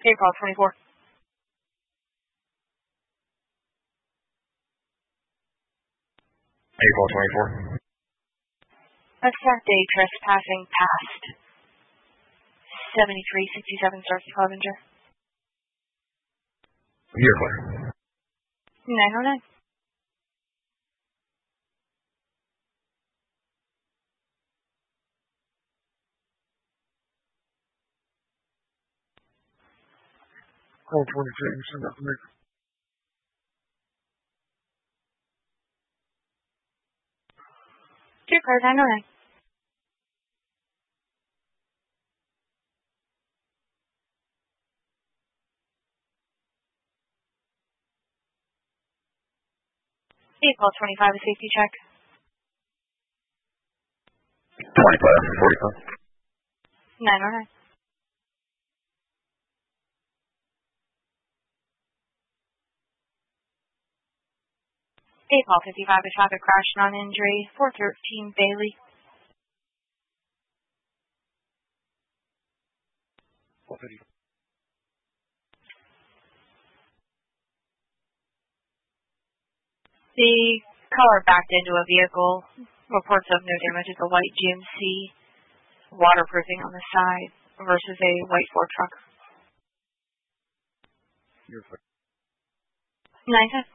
April 24. April 24. Exact day trespassing past 7367 starts Clevenger. You're clear. 909. Call 26, send out the maker. Dear card 909. April 25, a safety check. 25, 45. 909. April 55, a traffic crash, non-injury, 413 Bailey. The car backed into a vehicle. Reports of no damage. It's a white GMC, waterproofing on the side versus a white Ford truck. You're clear. 910.